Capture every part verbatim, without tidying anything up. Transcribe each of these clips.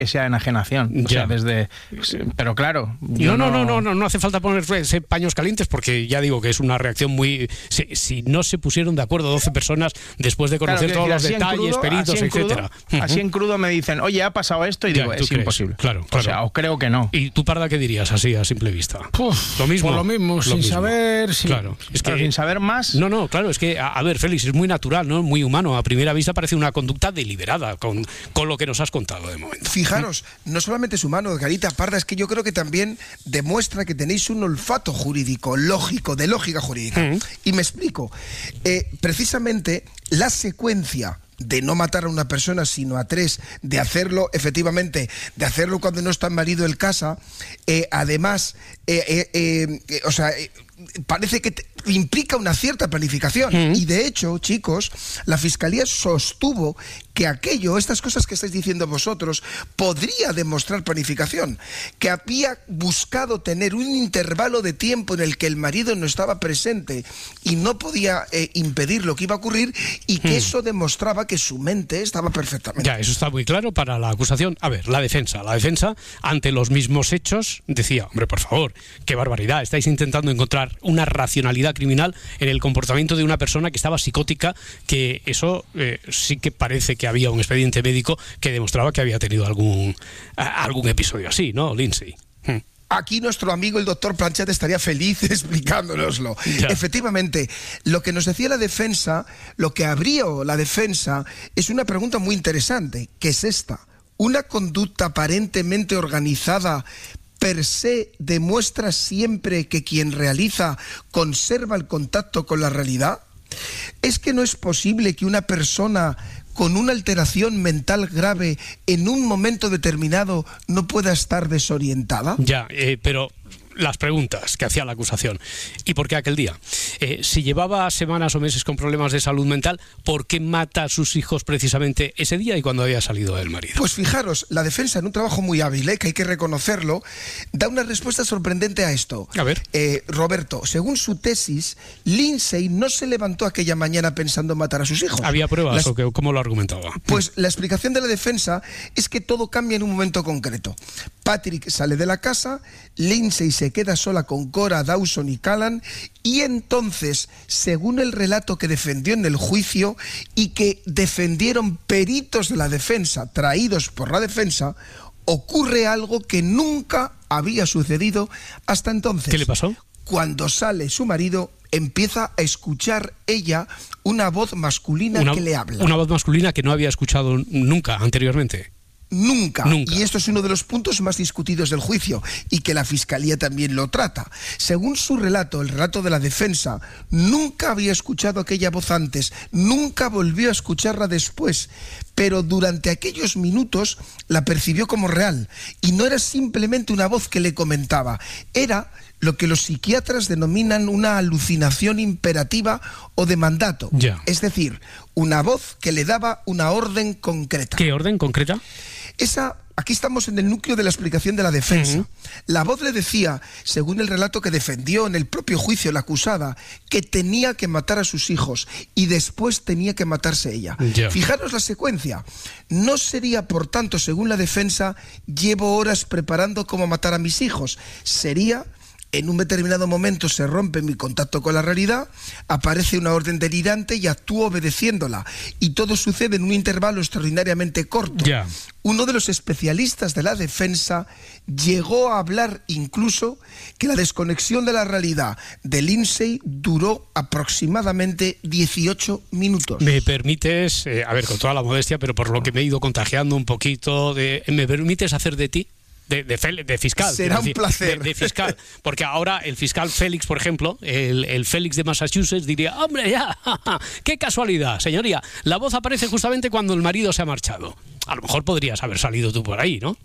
que sea enajenación. O sea, desde... Pero claro... No, no, no, no, no, no hace falta ponerse paños calientes porque ya digo que es una reacción muy... Si, si no se pusieron de acuerdo doce personas después de conocer claro, todos los detalles, crudo, peritos, así etcétera. Crudo, así en crudo me dicen, oye, ha pasado esto y ya, digo, es crees? imposible. Claro, claro. O sea, os creo que no. ¿Y tú, Parda, qué dirías así a simple vista? Uf, lo mismo. Por lo mismo, lo sin mismo. saber... Sí. Claro. Es Pero que, sin saber más... No, no, claro, es que, a, a ver, Félix, es muy natural, ¿no? Muy humano. A primera vista parece una conducta deliberada con, con lo que nos has contado de momento. Fijaros, no solamente es humano, Garita Parda, es que yo creo que también demuestra que tenéis un olfato jurídico, lógico, de lógica jurídica. Mm. Y me explico. Eh, precisamente la secuencia de no matar a una persona sino a tres, de hacerlo efectivamente, de hacerlo cuando no está el marido en casa, eh, además, eh, eh, eh, o sea, eh, parece que te, implica una cierta planificación. Mm. Y de hecho, chicos, la Fiscalía sostuvo que aquello, estas cosas que estáis diciendo vosotros, podría demostrar planificación, que había buscado tener un intervalo de tiempo en el que el marido no estaba presente y no podía eh, impedir lo que iba a ocurrir, y que mm. eso demostraba que su mente estaba perfectamente. Ya, eso está muy claro para la acusación. A ver, la defensa, la defensa ante los mismos hechos decía, hombre, por favor, qué barbaridad, estáis intentando encontrar una racionalidad criminal en el comportamiento de una persona que estaba psicótica, que eso eh, sí que parece que había un expediente médico que demostraba que había tenido algún, algún episodio así, ¿no, Lindsay? Hmm. Aquí nuestro amigo el doctor Planchet estaría feliz explicándonoslo. Ya. Efectivamente, lo que nos decía la defensa, lo que abrió la defensa, es una pregunta muy interesante, que es esta. ¿Una conducta aparentemente organizada per se demuestra siempre que quien realiza conserva el contacto con la realidad? ¿Es que no es posible que una persona con una alteración mental grave en un momento determinado no pueda estar desorientada? Ya, eh, pero las preguntas que hacía la acusación. ¿Y por qué aquel día? Eh, si llevaba semanas o meses con problemas de salud mental, ¿por qué mata a sus hijos precisamente ese día y cuando había salido el marido? Pues fijaros, la defensa, en un trabajo muy hábil, ¿eh? que hay que reconocerlo, da una respuesta sorprendente a esto. A ver. Eh, Roberto, según su tesis, Lindsay no se levantó aquella mañana pensando en matar a sus hijos. ¿Había pruebas Las... o qué, cómo lo argumentaba? Pues la explicación de la defensa es que todo cambia en un momento concreto. Patrick sale de la casa, Lindsay se queda sola con Cora, Dawson y Callan, y entonces, según el relato que defendió en el juicio y que defendieron peritos de la defensa, traídos por la defensa, ocurre algo que nunca había sucedido hasta entonces. ¿Qué le pasó? Cuando sale su marido, empieza a escuchar ella una voz masculina una, que le habla. Una voz masculina que no había escuchado nunca anteriormente. Nunca. Nunca. Y esto es uno de los puntos más discutidos del juicio y que la Fiscalía también lo trata. Según su relato, el relato de la defensa, nunca había escuchado aquella voz antes, nunca volvió a escucharla después, pero durante aquellos minutos la percibió como real. Y no era simplemente una voz que le comentaba, era lo que los psiquiatras denominan una alucinación imperativa o de mandato. Ya. Es decir, una voz que le daba una orden concreta. ¿Qué orden concreta? Esa, aquí estamos en el núcleo de la explicación de la defensa. Uh-huh. La voz le decía, según el relato que defendió en el propio juicio la acusada, que tenía que matar a sus hijos y después tenía que matarse ella. Yeah. Fijaros la secuencia. No sería, por tanto, según la defensa, llevo horas preparando cómo matar a mis hijos. Sería... En un determinado momento se rompe mi contacto con la realidad, aparece una orden delirante y actúo obedeciéndola. Y todo sucede en un intervalo extraordinariamente corto. Yeah. Uno de los especialistas de la defensa llegó a hablar incluso que la desconexión de la realidad de Lindsay duró aproximadamente dieciocho minutos. ¿Me permites, eh, a ver, con toda la modestia, pero por lo que me he ido contagiando un poquito, de, ¿me permites hacer de ti? De, de, de fiscal. Será decir, un placer. De, de fiscal. Porque ahora el fiscal Félix, por ejemplo, el, el Félix de Massachusetts diría, hombre, ya, qué casualidad, señoría. La voz aparece justamente cuando el marido se ha marchado. A lo mejor podrías haber salido tú por ahí, ¿no?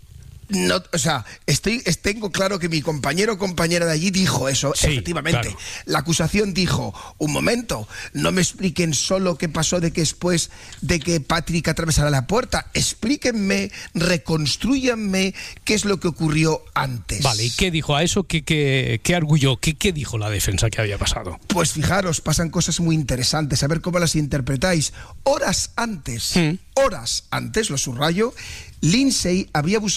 No, o sea, estoy, tengo claro que mi compañero o compañera de allí dijo eso, sí, efectivamente. Claro. La acusación dijo, un momento, no me expliquen solo qué pasó de que después de que Patrick atravesara la puerta, explíquenme, reconstrúyanme qué es lo que ocurrió antes. Vale, ¿y qué dijo a eso? ¿Qué, qué, qué arguyó? ¿Qué, ¿Qué dijo la defensa que había pasado? Pues fijaros, pasan cosas muy interesantes, a ver cómo las interpretáis. Horas antes, mm. horas antes, lo subrayo, Lindsay había buscado